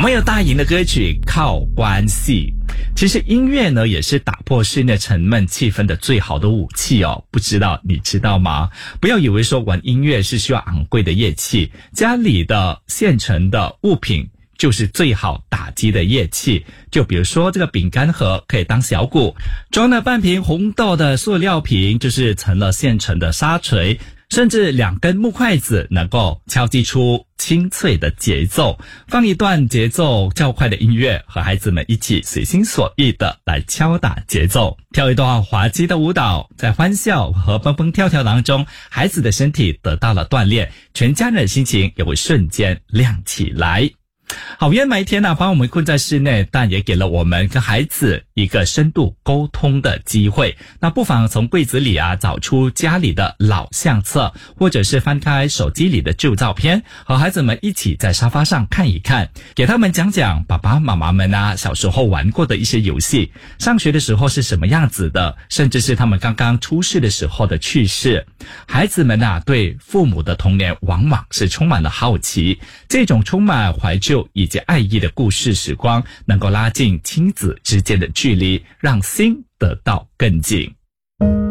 们有大赢的歌曲靠关系。其实音乐呢也是打破室内沉闷气氛的最好的武器哦，不知道你知道吗？不要以为说玩音乐是需要昂贵的乐器，家里的现成的物品就是最好打击的乐器。就比如说这个饼干盒可以当小鼓，装了半瓶红豆的塑料瓶就是成了现成的沙锤，甚至2根木筷子能够敲击出清脆的节奏。放一段节奏较快的音乐，和孩子们一起随心所欲的来敲打节奏，跳一段滑稽的舞蹈，在欢笑和蹦蹦跳跳当中，孩子的身体得到了锻炼，全家人的心情也会瞬间亮起来。好运每一天把我们困在室内，但也给了我们跟孩子一个深度沟通的机会。那不妨从柜子里找出家里的老相册，或者是翻开手机里的旧照片，和孩子们一起在沙发上看一看，给他们讲讲爸爸妈妈们小时候玩过的一些游戏，上学的时候是什么样子的，甚至是他们刚刚出世的时候的趣事。孩子们对父母的童年往往是充满了好奇，这种充满怀旧以及爱意的故事时光，能够拉近亲子之间的距离，让心得到更近。